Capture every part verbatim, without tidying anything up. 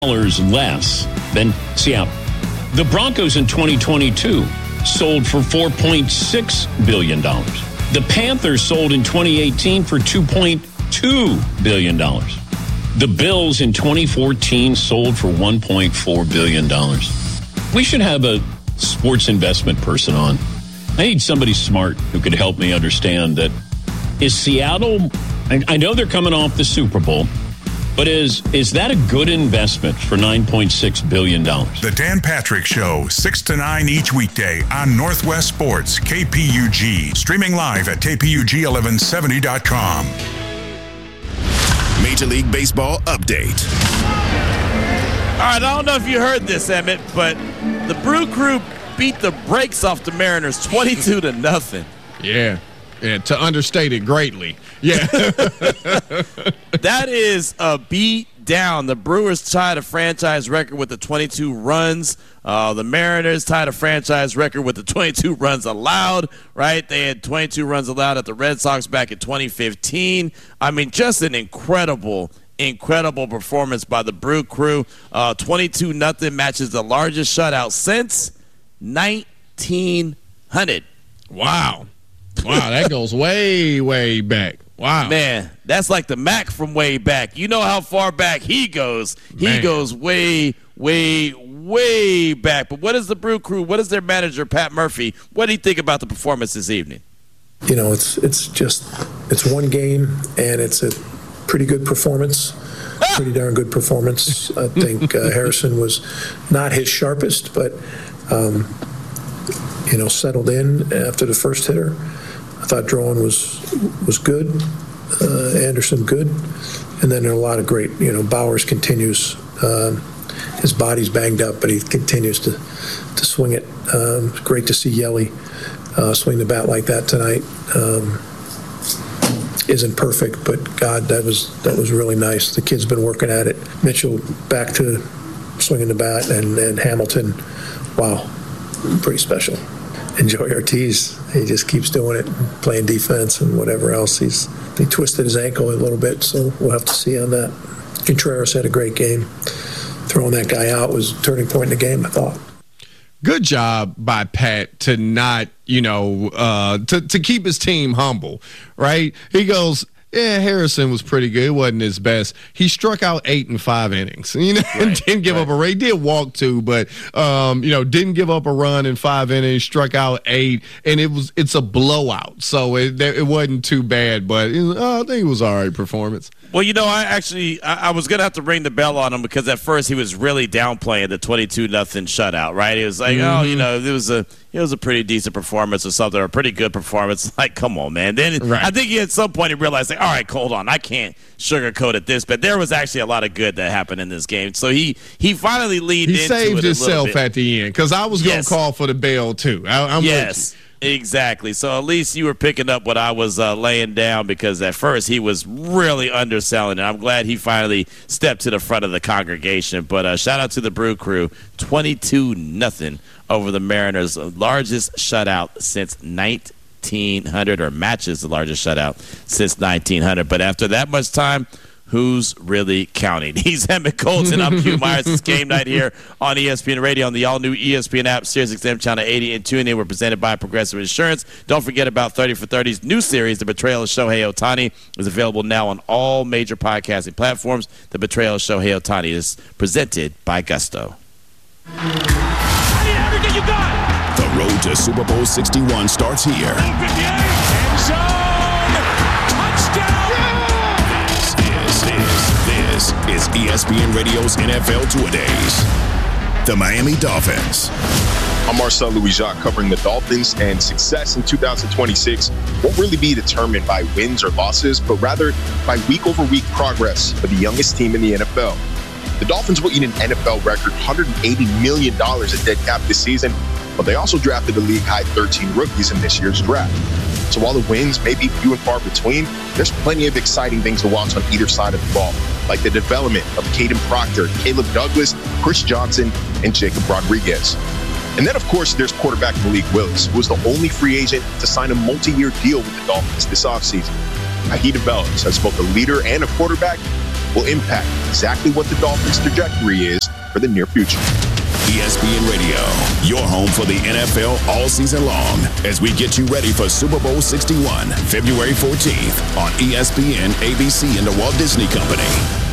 dollars less than Seattle. The Broncos in twenty twenty-two sold for four point six billion dollars. The Panthers sold in twenty eighteen for two point two billion dollars. The Bills in twenty fourteen sold for one point four billion dollars. We should have a sports investment person on. I need somebody smart who could help me understand that. Is Seattle, I, I know they're coming off the Super Bowl, but is is that a good investment for nine point six billion dollars? The Dan Patrick Show, six to nine each weekday on Northwest Sports, K P U G. Streaming live at K P U G eleven seventy dot com. Major League Baseball update. All right, I don't know if you heard this, Emmett, but the Brew Crew beat the brakes off the Mariners twenty-two to nothing. Yeah. Yeah, to understate it greatly. Yeah. That is a beat down. The Brewers tied a franchise record with the twenty-two runs. Uh, the Mariners tied a franchise record with the twenty-two runs allowed, right? They had twenty-two runs allowed at the Red Sox back in twenty fifteen. I mean, just an incredible, incredible performance by the Brew Crew. Uh, twenty-two nothing matches the largest shutout since nineteen hundred. Wow. Wow, that goes way, way back. Wow. Man, that's like the Mac from way back. You know how far back he goes. He Man. goes way, way, way back. But what is the Brew Crew? What is their manager, Pat Murphy? What do you think about the performance this evening? You know, it's it's just it's one game, and it's a pretty good performance. Ah! Pretty darn good performance. I think uh, Harrison was not his sharpest, but, um, you know, settled in after the first hitter. I thought Drowan was was good, uh, Anderson good, and then there are a lot of great, you know, Bowers continues, uh, his body's banged up, but he continues to, to swing it. Um, great to see Yelly uh, swing the bat like that tonight. Um, isn't perfect, but God, that was that was really nice. The kid's been working at it. Mitchell back to swinging the bat, and, and Hamilton, wow, pretty special. And Joey Ortiz, he just keeps doing it, playing defense and whatever else. He's he twisted his ankle a little bit, so we'll have to see on that. Contreras had a great game. Throwing that guy out was a turning point in the game, I thought. Good job by Pat to not, you know, uh, to, to keep his team humble, right? He goes, yeah, Harrison was pretty good. It wasn't his best. He struck out eight in five innings, you know, right, and didn't give right. up a run. He did walk two, but, um, you know, didn't give up a run in five innings, struck out eight, and it was it's a blowout. So it it wasn't too bad, but it was, oh, I think it was all right performance. Well, you know, I actually I, I was going to have to ring the bell on him because at first he was really downplaying the twenty-two nothing shutout, right? He was like, mm-hmm. oh, you know, it was a it was a pretty decent performance or something, or a pretty good performance. Like, come on, man. Then right. I think he, at some point he realized, like, all right, hold on, I can't sugarcoat it this, but there was actually a lot of good that happened in this game. So he he finally leaned he into it a little bit. He saved himself at the end because I was going to yes. call for the bell too. I, I'm yes. Exactly. So at least you were picking up what I was uh, laying down, because at first he was really underselling it. I'm glad he finally stepped to the front of the congregation. But uh, shout out to the Brew Crew, twenty-two nothing over the Mariners, largest shutout since nineteen hundred, or matches the largest shutout since nineteen hundred. But after that much time, who's really counting? He's Emmett Colton. I'm Q Myers. It's game night here on E S P N Radio on the all-new E S P N app, Sirius X M Channel eighty, and tune in. We're presented by Progressive Insurance. Don't forget about thirty for thirty's new series, The Betrayal of Shohei Ohtani, is available now on all major podcasting platforms. The Betrayal of Shohei Ohtani is presented by Gusto. I need everything you got. The road to Super Bowl sixty-one starts here. End zone. Touchdown. This is E S P N Radio's N F L Two-A-Days. The Miami Dolphins. I'm Marcel Louis-Jacques, covering the Dolphins, and success in two thousand twenty-six won't really be determined by wins or losses, but rather by week-over-week progress for the youngest team in the N F L. The Dolphins will eat an N F L record one hundred eighty million dollars in dead cap this season, but they also drafted a league-high thirteen rookies in this year's draft. So while the wins may be few and far between, there's plenty of exciting things to watch on either side of the ball, like the development of Caden Proctor, Caleb Douglas, Chris Johnson, and Jacob Rodriguez. And then, of course, there's quarterback Malik Willis, who was the only free agent to sign a multi-year deal with the Dolphins this offseason. Now, he develops as both a leader and a quarterback, will impact exactly what the Dolphins' trajectory is for the near future. E S P N Radio, your home for the N F L all season long, as we get you ready for Super Bowl sixty-one, February fourteenth on E S P N, A B C, and the Walt Disney Company.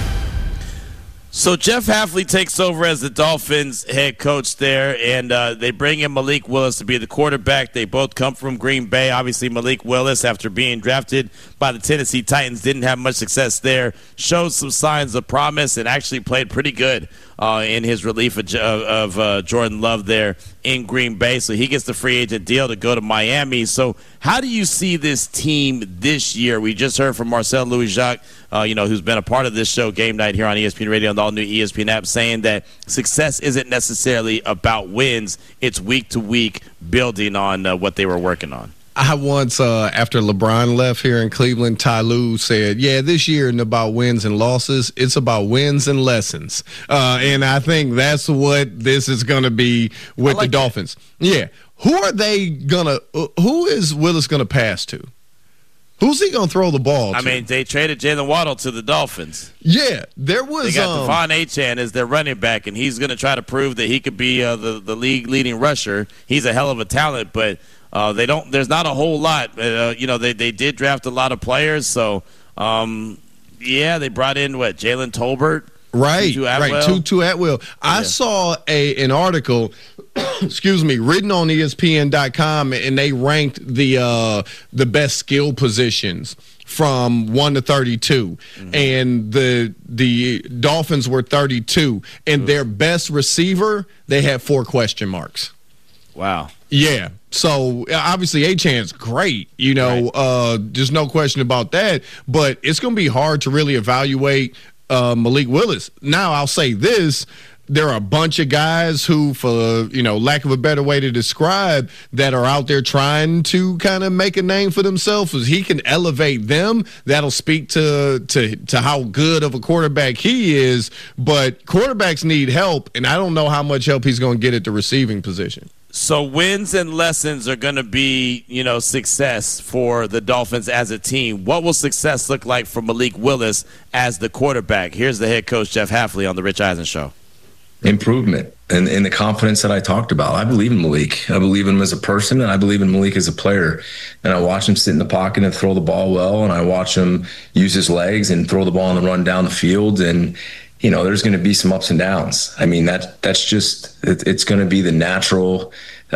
So Jeff Hafley takes over as the Dolphins head coach there, and uh, they bring in Malik Willis to be the quarterback. They both come from Green Bay. Obviously, Malik Willis, after being drafted by the Tennessee Titans, didn't have much success there, showed some signs of promise, and actually played pretty good uh, in his relief of, of uh, Jordan Love there in Green Bay. So he gets the free agent deal to go to Miami. So how do you see this team this year? We just heard from Marcel Louis-Jacques, uh, you know, who's been a part of this show, Game Night, here on E S P N Radio and the all-new E S P N app, saying that success isn't necessarily about wins. It's week-to-week building on uh, what they were working on. I once, uh, after LeBron left here in Cleveland, Ty Lue said, yeah, this year isn't about wins and losses. It's about wins and lessons. Uh, and I think that's what this is going to be with like the Dolphins. That. Yeah. Who are they going to uh, – who is Willis going to pass to? Who's he going to throw the ball to? I mean, they traded Jalen Waddle to the Dolphins. Yeah, there was – They got um, Devon Achane as their running back, and he's going to try to prove that he could be uh, the, the league-leading rusher. He's a hell of a talent, but – Uh, they don't. There's not a whole lot. Uh, you know, they, they did draft a lot of players. So, um, yeah, they brought in, what, Jalen Tolbert? Right, Tutu right, Tutu Atwell. I yeah. saw a an article, excuse me, written on E S P N dot com, and they ranked the uh, the best skill positions from one to thirty-two, mm-hmm. and the the Dolphins were thirty-two, and mm-hmm. their best receiver, they had four question marks. Wow. Yeah. So obviously Achane's great, you know, right. uh, there's no question about that, but it's going to be hard to really evaluate uh, Malik Willis. Now, I'll say this. There are a bunch of guys who, for, you know, lack of a better way to describe, that are out there trying to kind of make a name for themselves. If he can elevate them, that'll speak to, to, to how good of a quarterback he is. But quarterbacks need help, and I don't know how much help he's going to get at the receiving position. So wins and lessons are going to be, you know, success for the Dolphins as a team. What will success look like for Malik Willis as the quarterback? Here's the head coach, Jeff Hafley, on the Rich Eisen Show. Improvement and, and the confidence that I talked about. I believe in Malik. I believe in him as a person, and I believe in Malik as a player. And I watch him sit in the pocket and throw the ball well, and I watch him use his legs and throw the ball on the run down the field. And you know, there's going to be some ups and downs. I mean, that that's just, it, it's going to be the natural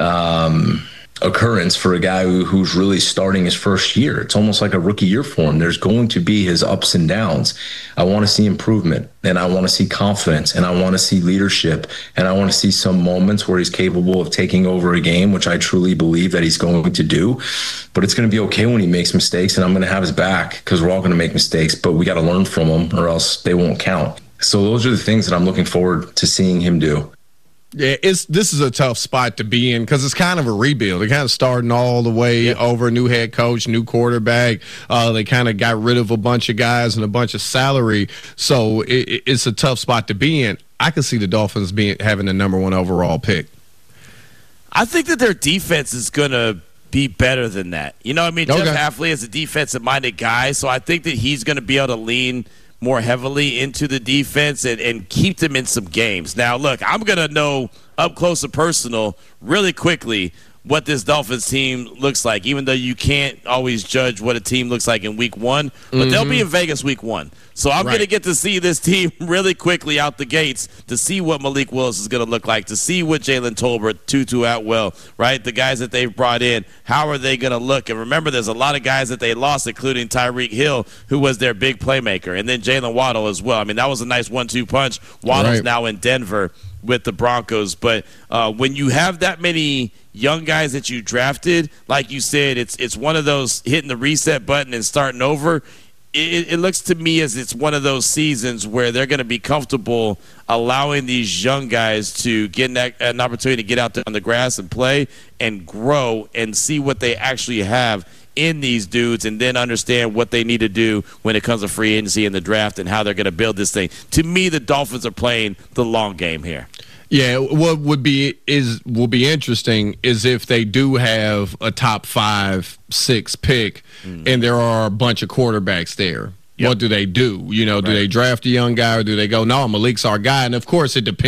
um, occurrence for a guy who, who's really starting his first year. It's almost like a rookie year for him. There's going to be his ups and downs. I want to see improvement, and I want to see confidence, and I want to see leadership, and I want to see some moments where he's capable of taking over a game, which I truly believe that he's going to do. But it's going to be okay when he makes mistakes, and I'm going to have his back, because we're all going to make mistakes, but we got to learn from them or else they won't count. So those are the things that I'm looking forward to seeing him do. Yeah, it's this is a tough spot to be in because it's kind of a rebuild. They're kind of starting all the way yeah. over, new head coach, new quarterback. Uh, they kind of got rid of a bunch of guys and a bunch of salary. So it, it's a tough spot to be in. I could see the Dolphins being having the number one overall pick. I think that their defense is going to be better than that. You know what I mean? Okay. Jeff Hafley is a defensive-minded guy, so I think that he's going to be able to lean – more heavily into the defense and, and keep them in some games. Now, look, I'm going to know up close and personal really quickly what this Dolphins team looks like, even though you can't always judge what a team looks like in week one. But mm-hmm. they'll be in Vegas week one. So I'm right. going to get to see this team really quickly out the gates to see what Malik Willis is going to look like, to see what Jalen Tolbert, Tutu Atwell, right, the guys that they've brought in, how are they going to look? And remember, there's a lot of guys that they lost, including Tyreek Hill, who was their big playmaker, and then Jalen Waddle as well. I mean, that was a nice one two punch. Waddle's right. now in Denver with the Broncos. But uh, when you have that many young guys that you drafted, like you said, it's it's one of those hitting the reset button and starting over. It, it looks to me as it's one of those seasons where they're going to be comfortable allowing these young guys to get an, an opportunity to get out there on the grass and play and grow and see what they actually have in these dudes, and then understand what they need to do when it comes to free agency and the draft and how they're going to build this thing. To me, the Dolphins are playing the long game here. Yeah, what would be is will be interesting is if they do have a top five, six pick, mm. and there are a bunch of quarterbacks there. Yep. What do they do? You know, do right. they draft a young guy or do they go, no, Malik's our guy? And, of course, it depends.